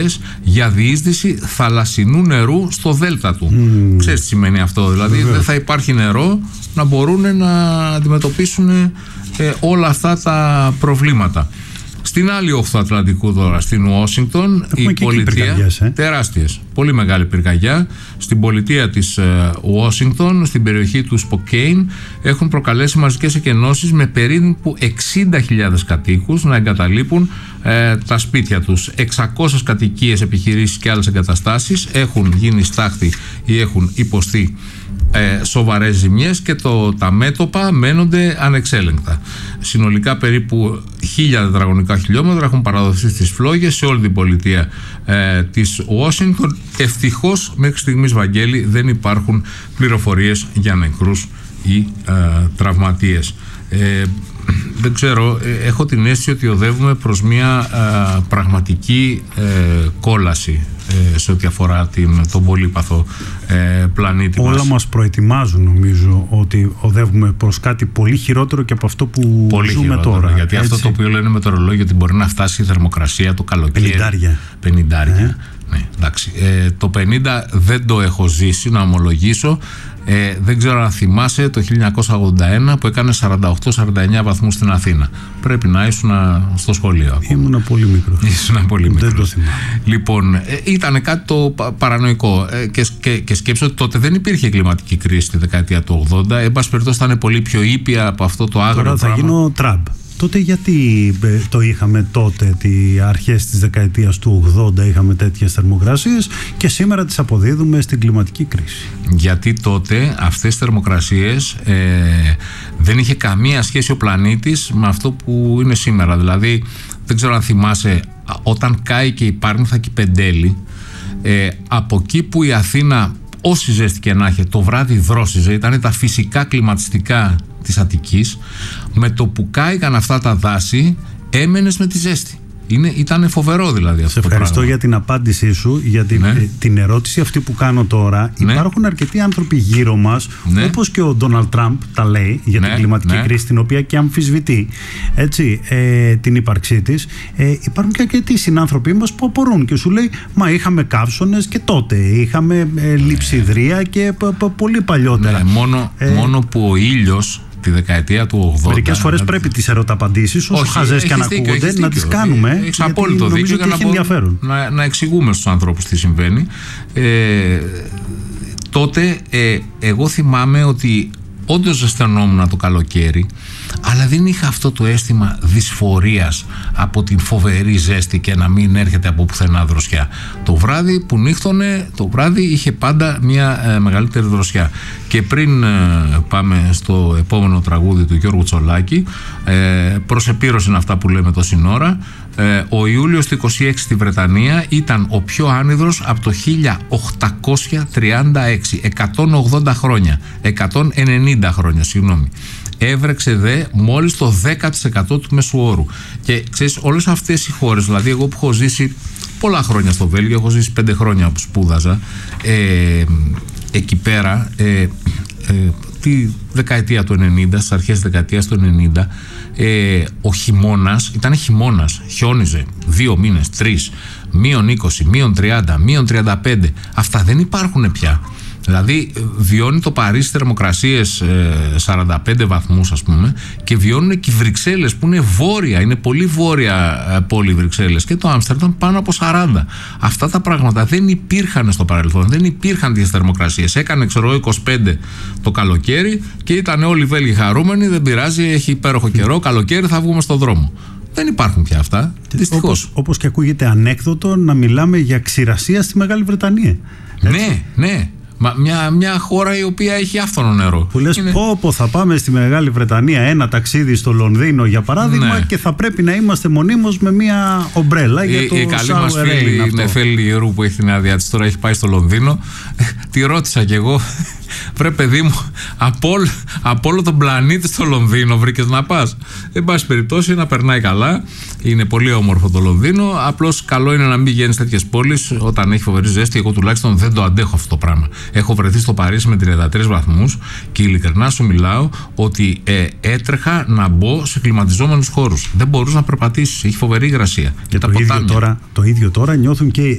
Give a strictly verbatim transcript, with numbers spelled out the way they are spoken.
για διείσδυση θαλασσινού νερού στο δέλτα του. Mm. Ξέρεις τι σημαίνει αυτό? Δηλαδή δεν θα υπάρχει νερό να μπορούν να αντιμετωπίσουν ε, όλα αυτά τα προβλήματα. Στην άλλη όχθη του Ατλαντικού τώρα, στην Ουάσιγκτον, η πολιτεία, ε? τεράστιες, πολύ μεγάλη πυρκαγιά, στην πολιτεία της Ουάσιγκτον, στην περιοχή του Σποκέιν, έχουν προκαλέσει μαζικές εκενώσεις με περίπου εξήντα χιλιάδες κατοίκους να εγκαταλείπουν ε, τα σπίτια τους. εξακόσιες κατοικίες, επιχειρήσεις και άλλες εγκαταστάσεις έχουν γίνει στάχτη ή έχουν υποστεί Ε, σοβαρές ζημιές και το, τα μέτωπα μένονται ανεξέλεγκτα. Συνολικά περίπου χίλια τετραγωνικά χιλιόμετρα έχουν παραδοθεί στις φλόγες σε όλη την πολιτεία ε, της Ουάσιγκτον. Ευτυχώς μέχρι στιγμής, Βαγγέλη, δεν υπάρχουν πληροφορίες για νεκρούς ή ε, τραυματίες. Ε, δεν ξέρω, ε, έχω την αίσθηση ότι οδεύουμε προς μια ε, πραγματική ε, κόλαση ε, σε ό,τι αφορά την, τον πολύπαθο ε, πλανήτη Όλα μας. μας προετοιμάζουν, νομίζω, ότι οδεύουμε προς κάτι πολύ χειρότερο και από αυτό που πολύ ζούμε χειρότερο, τώρα. Γιατί έτσι. αυτό το οποίο λένε μετεωρολόγοι, ότι μπορεί να φτάσει η θερμοκρασία το καλοκαίρι. Πενηντάρια. Πενηντάρια. Ε. Ναι, εντάξει. Ε, το πενήντα δεν το έχω ζήσει, να ομολογήσω. Ε, δεν ξέρω αν θυμάσαι το χίλια εννιακόσια ογδόντα ένα που έκανε σαράντα οκτώ σαράντα εννέα βαθμούς στην Αθήνα. Πρέπει να ήσουν στο σχολείο ακόμα. Ήμουνα πολύ μικρό. Ήσουν πολύ μικρό. Δεν το θυμάμαι. Λοιπόν, ε, ήταν κάτι το παρανοϊκό. Ε, και, και, και σκέψω ότι τότε δεν υπήρχε κλιματική κρίση τη δεκαετία του ογδόντα. Εν πάση περιπτώσει, ήταν πολύ πιο ήπια από αυτό το άγριο. Τώρα θα πράγμα. γίνω Τραμπ. Τότε γιατί το είχαμε τότε, τι αρχές της δεκαετίας του ογδόντα είχαμε τέτοιες θερμοκρασίες και σήμερα τις αποδίδουμε στην κλιματική κρίση? Γιατί τότε αυτές τις θερμοκρασίες ε, δεν είχε καμία σχέση ο πλανήτης με αυτό που είναι σήμερα. Δηλαδή δεν ξέρω αν θυμάσαι, όταν κάει και η Πάρνηθα και η Πεντέλη, ε, από εκεί που η Αθήνα, όση ζέστη και να είχε, το βράδυ δρόσιζε, ήταν τα φυσικά κλιματιστικά της Αττικής, με το που κάηκαν αυτά τα δάση έμενες με τη ζέστη. Είναι, ήταν φοβερό δηλαδή αυτό. Σε ευχαριστώ το για την απάντησή σου, γιατί ναι. την ερώτηση αυτή που κάνω τώρα, ναι. υπάρχουν αρκετοί άνθρωποι γύρω μας, ναι. όπως και ο Ντόναλντ Τραμπ τα λέει για ναι. την κλιματική ναι. κρίση, την οποία και αμφισβητεί έτσι, ε, την ύπαρξή της. Ε, υπάρχουν και αρκετοί συνάνθρωποι μας που απορούν και σου λέει, μα είχαμε καύσωνες και τότε, είχαμε ε, λειψιδρία και π, π, πολύ παλιότερα. Ναι, μόνο, ε, μόνο που ο ήλιος τη δεκαετία του ογδόντα. Μερικές φορές δηλαδή πρέπει τις ερωταπαντήσεις, όσο χαζές και αν ακούγονται, να τις κάνουμε. Έχεις απόλυτο δίκιο για να, μπορούν, να, να εξηγούμε στους ανθρώπους τι συμβαίνει. Ε, τότε ε, εγώ θυμάμαι ότι όντως ζεσθενόμουν το καλοκαίρι, αλλά δεν είχα αυτό το αίσθημα δυσφορίας από την φοβερή ζέστη και να μην έρχεται από πουθενά δροσιά. Το βράδυ που νύχτωνε, το βράδυ είχε πάντα μια ε, μεγαλύτερη δροσιά. Και πριν ε, πάμε στο επόμενο τραγούδι του Γιώργου Τσολάκη, ε, προς επίρρωση είναι αυτά που λέμε τόση ώρα, ε, ο Ιούλιος του είκοσι έξι στη Βρετανία ήταν ο πιο άνυδρος από το χίλια οκτακόσια τριάντα έξι, εκατόν ογδόντα χρόνια, εκατόν ενενήντα χρόνια, συγγνώμη. Έβρεξε δε μόλις το δέκα τοις εκατό του μεσουόρου. Και ξέρεις, όλες αυτές οι χώρες, δηλαδή εγώ που έχω ζήσει πολλά χρόνια στο Βέλγιο, έχω ζήσει πέντε χρόνια που σπούδαζα, ε, εκεί πέρα, ε, ε, τη δεκαετία του ενενήντα, στις αρχές της δεκαετίας του ενενήντα, ε, ο χειμώνας ήταν χειμώνας, χιόνιζε δύο μήνες, τρεις, μείον είκοσι, μείον τριάντα, μείον τριάντα πέντε. Αυτά δεν υπάρχουν πια. Δηλαδή βιώνει το Παρίσι θερμοκρασίες ε, σαράντα πέντε βαθμούς ας πούμε, και βιώνουν και οι Βρυξέλλες που είναι βόρεια, είναι πολύ βόρεια ε, πόλη Βρυξέλλες, και το Άμστερνταμ πάνω από σαράντα. Αυτά τα πράγματα δεν υπήρχαν στο παρελθόν, δεν υπήρχαν τις θερμοκρασίες. Έκανε ξέρω είκοσι πέντε το καλοκαίρι και ήταν όλοι οι Βέλγοι χαρούμενοι, δεν πειράζει, έχει υπέροχο καιρό, καλοκαίρι θα βγούμε στον δρόμο. Δεν υπάρχουν πια αυτά, δυστυχώς. Όπως, όπως και ακούγεται ανέκδοτο να μιλάμε για ξηρασία στη Μεγάλη Βρετανία. Έτσι. Ναι, ναι. Μα μια, μια χώρα η οποία έχει άφθονο νερό. Που λες είναι... πω πω θα πάμε στη Μεγάλη Βρετανία ένα ταξίδι στο Λονδίνο για παράδειγμα, ναι. και θα πρέπει να είμαστε μονίμως με μια ομπρέλα για το η, η καλή μας φίλη η Νεφέλη Ιερού που έχει την άδεια της τώρα, έχει πάει στο Λονδίνο. Τη ρώτησα κι εγώ, βρε παιδί μου, από, όλ, από όλο τον πλανήτη στο Λονδίνο βρήκες να πας? Εν πάση περιπτώσει να περνάει καλά, είναι πολύ όμορφο το Λονδίνο, απλώς καλό είναι να μην βγαίνεις σε τέτοιες πόλεις όταν έχει φοβερή ζέστη. Εγώ τουλάχιστον δεν το αντέχω αυτό το πράγμα. Έχω βρεθεί στο Παρίσι με τριάντα τρεις βαθμούς και ειλικρινά σου μιλάω ότι ε, έτρεχα να μπω σε κλιματιζόμενους χώρους. Δεν μπορούσα να περπατήσεις, έχει φοβερή υγρασία. Και, και το, ίδιο τώρα, το ίδιο τώρα νιώθουν και